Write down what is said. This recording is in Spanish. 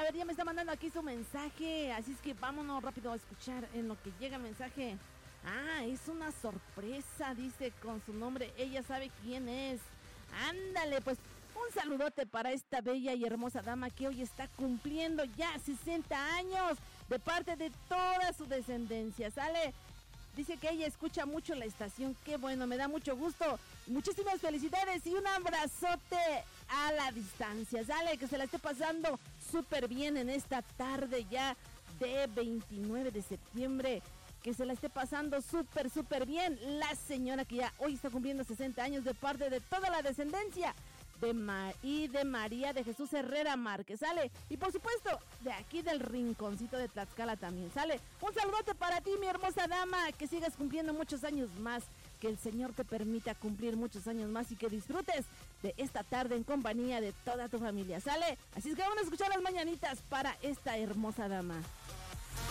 ver, ya me está mandando aquí su mensaje. Así es que vámonos rápido a escuchar en lo que llega el mensaje. Ah, es una sorpresa, dice con su nombre. Ella sabe quién es. Ándale, pues un saludote para esta bella y hermosa dama que hoy está cumpliendo ya 60 años de parte de toda su descendencia. ¿Sale? Dice que ella escucha mucho la estación. Qué bueno, me da mucho gusto. Muchísimas felicidades y un abrazote a la distancia. Sale, que se la esté pasando súper bien en esta tarde ya de 29 de septiembre. Que se la esté pasando súper bien la señora que ya hoy está cumpliendo 60 años de parte de toda la descendencia de María de Jesús Herrera Márquez, ¿sale? Y por supuesto, de aquí del rinconcito de Tlaxcala también, ¿sale? Un saludote para ti, mi hermosa dama, que sigas cumpliendo muchos años más, que el Señor te permita cumplir muchos años más y que disfrutes de esta tarde en compañía de toda tu familia, ¿sale? Así es que vamos a escuchar las mañanitas para esta hermosa dama.